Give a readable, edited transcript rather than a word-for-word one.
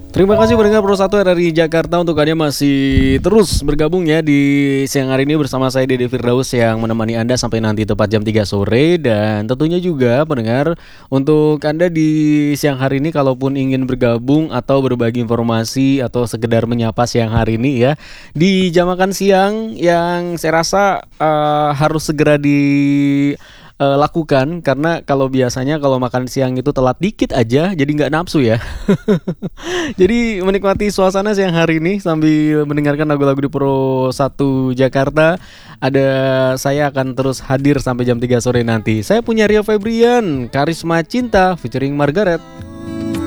Terima kasih pendengar Pro 1 dari Jakarta untuk Anda masih terus bergabung ya di siang hari ini bersama saya Dede Firdaus yang menemani Anda sampai nanti tepat jam 3 sore. Dan tentunya juga pendengar untuk Anda di siang hari ini kalaupun ingin bergabung atau berbagi informasi atau sekedar menyapa siang hari ini ya di jam makan siang yang saya rasa harus segera di lakukan, karena kalau biasanya kalau makan siang itu telat dikit aja jadi nggak nafsu ya. Jadi menikmati suasana siang hari ini sambil mendengarkan lagu-lagu di Pro 1 Jakarta. Saya akan terus hadir sampai jam 3 sore nanti. Saya punya Rio Febrian, Karisma Cinta featuring Margaret.